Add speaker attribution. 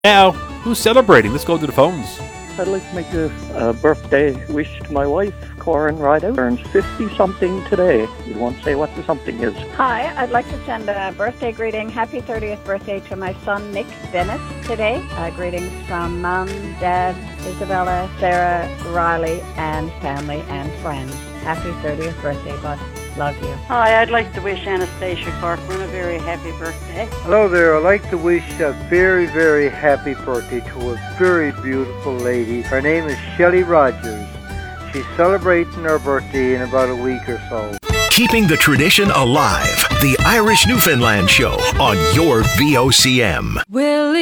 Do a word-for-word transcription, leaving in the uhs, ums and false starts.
Speaker 1: Now, who's celebrating? Let's go to the phones.
Speaker 2: I'd like to make a, a birthday wish to my wife, Corin Rideout. Turns fifty-something today. You won't say what the something is.
Speaker 3: Hi, I'd like to send a birthday greeting. Happy thirtieth birthday to my son, Nick Bennett, today. Uh, greetings from Mum, Dad, Isabella, Sarah, Riley, and family and friends. Happy thirtieth birthday, bud. Love you.
Speaker 4: Hi, I'd like to wish Anastasia Corcoran a very happy birthday.
Speaker 5: Hello there. I'd like to wish a very, very happy birthday to a very beautiful lady. Her name is Shelley Rogers. She's celebrating her birthday in about a week or so.
Speaker 6: Keeping the tradition alive. The Irish Newfoundland Show on your V O C M.
Speaker 7: Willie